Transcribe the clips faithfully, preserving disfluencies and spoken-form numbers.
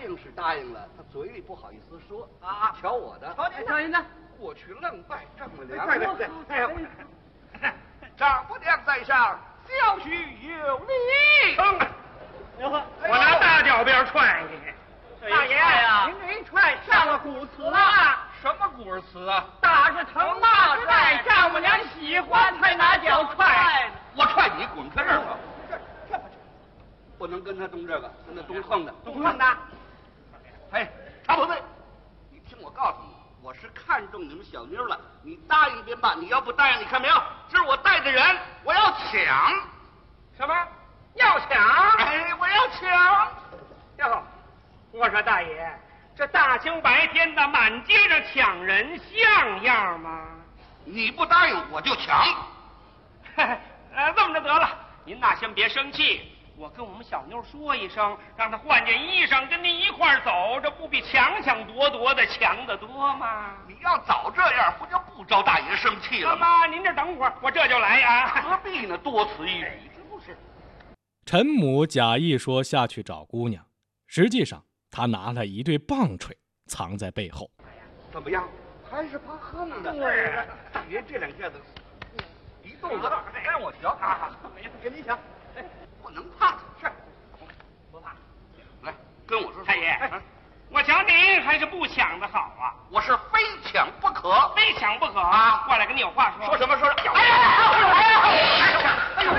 应是答应了，他嘴里不好意思说啊。 瞧我的， 瞧您，瞧您的， 过去愣拜丈母娘。 对对对， 哎，丈母娘在上，小婿有礼。 哟呵， 我拿大脚边踹你。 大爷呀，您这一踹上了古词了。 什么古词啊？ 打是疼，骂是爱，丈母娘喜欢才拿脚踹。 我踹你，滚开这儿吧！这这不能跟他动这个，跟他动横的， 动横的。 哎，常宝贝，你听我告诉你，我是看中你们小妞了，你答应便罢，你要不答应，你看没有？这是我带的人，我要抢。 什么？要抢？ 哎，我要抢。 哟，我说大爷，这大清白天的满街上抢人像样吗？ 你不答应我就抢。 呃，这么着得了，您呐先别生气，我跟我们小妞说一声，让她换件衣裳跟您一块儿走，这不比抢抢夺夺的强得多吗？ 你要早这样，不就不招大爷生气了吗？ 妈，您这等会儿，我这就来啊。 何必呢？多此一举，是不是？ 陈母假意说下去找姑娘，实际上他拿了一对棒槌藏在背后。 怎么样？还是怕横的。对，大爷这两下子一动作，让我瞧啊！ 给你抢， 不能怕他。 是，不怕。 来，跟我说说。 太爷，我抢你还是不抢的好啊？ 我是非抢不可， 非抢不可啊！ 过来跟你有话说。 说什么说什么？ 哎呀！哎呀！哎呦！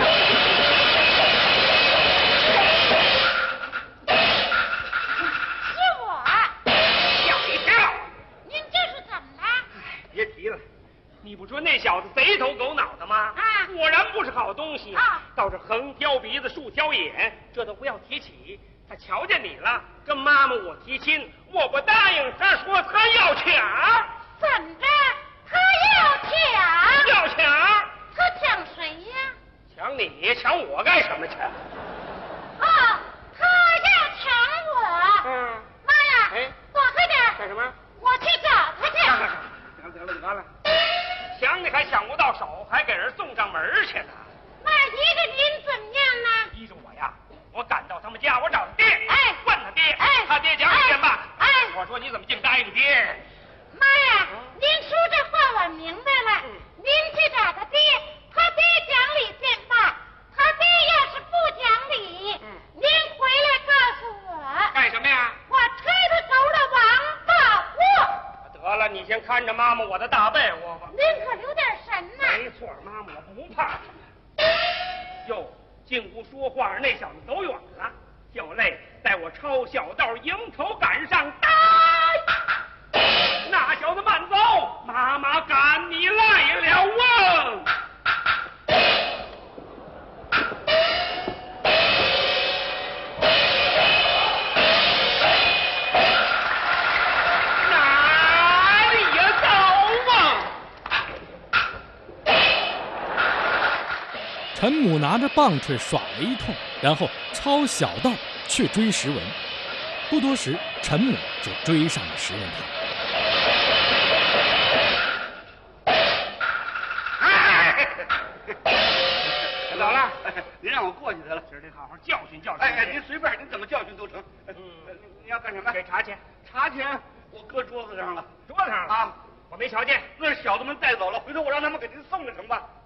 是我。 吓一跳！ 您这是怎么了？ 别提了，你不说那小子贼头狗脑的吗？ 啊， 果然不是好东西啊！ 倒是横挑鼻子竖挑眼，这都不要提起。他瞧见你了，跟妈妈我提亲，我不答应，他说他要抢。 怎么着？他要抢？ 要抢？ 他抢谁呀？ 抢你？抢我干什么去？ 哦，他要抢我。 嗯。 妈呀！ 哎， 躲开点！ 干什么？ 我去找他去。 行得了得了，抢你还抢不到手，还给人送上门去呢。 那依着您怎么样呢？ 依着我呀，我赶到他们家，我找他爹， 哎， 问他爹， 哎， 他爹讲一遍吧。 哎， 我说你怎么净答应爹？ 妈呀，您说这话我明白了。 嗯、 您去找他爹，他爹讲理便罢。他爹要是不讲理， 嗯， 您回来告诉我。 干什么呀？ 我推他走了王八窝。 得了，你先看着妈妈我的大被窝吧。 您可留点神呐。 没错，妈妈我不怕。哟，进屋说话那小子走远了，小泪带我抄小道迎头赶上，呆！那小子慢走，妈妈赶你来了啊！哪里呀走啊！ 陈母拿着棒槌耍了一通，然后抄小道去追石文。不多时，陈母就追上了石文堂。 走了， 您让我过去得了， 今儿得好好教训教训。 哎哎，您随便，您怎么教训都成。嗯，你要干什么？ 给茶钱。 茶钱我搁桌子上了， 桌子上了啊， 我没瞧见。 那是小子们带走了，回头我让他们给您送了成吧。